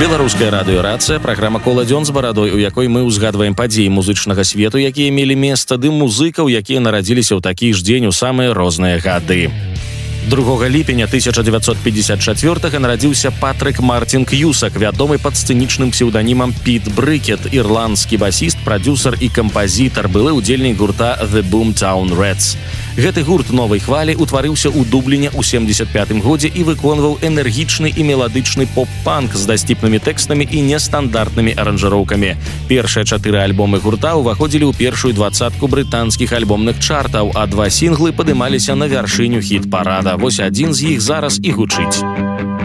Беларуская радыёрацыя, праграма «Кола дзён з барадой», у якой мы ўзгадваем падзеі музычнага свету, якія мелі месца, ды музыкаў, якія нарадзіліся ў такі ж дзень у самыя розныя гады. 2 ліпеня 1954 нарадзіўся Патрык Мартин Кьюсак, вядомы пад сцэнічным псеўданімам Піт Брыкет, ірландскі басіст, прадзюсар і кампазітар, былы ўдзельнік гурта The Boomtown Rats. Гэты гурт новай хвалі ўтварыўся ў Дубліне ў 75-м годзе і выконваў энергічны і меладычны поп-панк з дасціпнымі тэкстамі і нестандартнымі аранжыроўкамі. Першыя 4 альбомы гурта ўваходзілі ў першую 20-ку брытанскіх альбомных чартаў, а 2 сінглы падымаліся на вяршыню хіт-парада. Вось адзін з іх зараз і гучыць.